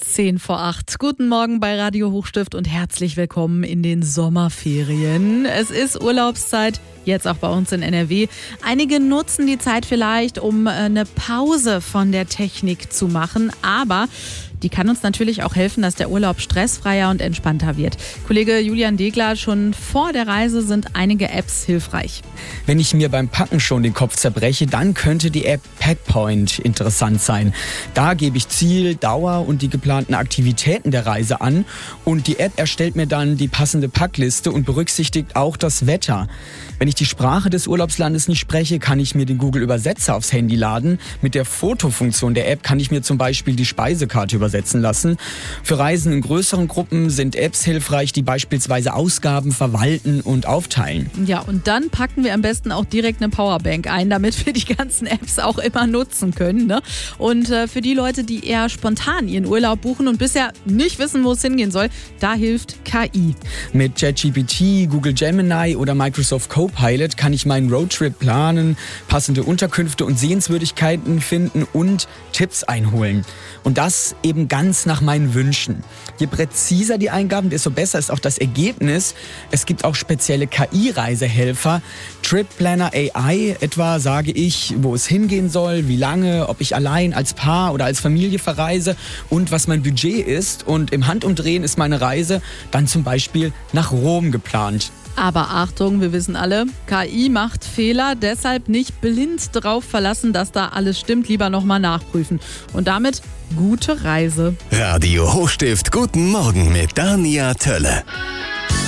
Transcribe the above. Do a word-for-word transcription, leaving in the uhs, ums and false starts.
zehn vor acht. Guten Morgen bei Radio Hochstift und herzlich willkommen in den Sommerferien. Es ist Urlaubszeit, jetzt auch bei uns in N R W. Einige nutzen die Zeit vielleicht, um eine Pause von der Technik zu machen, aber die kann uns natürlich auch helfen, dass der Urlaub stressfreier und entspannter wird. Kollege Julian Degler, schon vor der Reise sind einige Apps hilfreich. Wenn ich mir beim Packen schon den Kopf zerbreche, dann könnte die App Packpoint interessant sein. Da gebe ich Ziel, Dauer und die geplanten Aktivitäten der Reise an und die App erstellt mir dann die passende Packliste und berücksichtigt auch das Wetter. Wenn ich die Sprache des Urlaubslandes nicht spreche, kann ich mir den Google-Übersetzer aufs Handy laden. Mit der Fotofunktion der App kann ich mir zum Beispiel die Speisekarte übersetzen lassen. Für Reisen in größeren Gruppen sind Apps hilfreich, die beispielsweise Ausgaben verwalten und aufteilen. Ja, und dann packen wir am besten auch direkt eine Powerbank ein, damit wir die ganzen Apps auch immer nutzen können. Ne? Und äh, für die Leute, die eher spontan ihren Urlaub buchen und bisher nicht wissen, wo es hingehen soll, da hilft K I. Mit ChatGPT, Google Gemini oder Microsoft Copilot kann ich meinen Roadtrip planen, passende Unterkünfte und Sehenswürdigkeiten finden und Tipps einholen. Und das eben ganz nach meinen Wünschen. Je präziser die Eingaben, desto besser ist auch das Ergebnis. Es gibt auch spezielle K I-Reisehelfer. Trip Planner A I etwa sage ich, wo es hingehen soll, wie lange, ob ich allein, als Paar oder als Familie verreise und was mein Budget ist. Und im Handumdrehen ist meine Reise dann zum Beispiel nach Rom geplant. Aber Achtung, wir wissen alle, K I macht Fehler, deshalb nicht blind drauf verlassen, dass da alles stimmt, lieber nochmal nachprüfen. Und damit gute Reise. Radio Hochstift, guten Morgen mit Dania Tölle.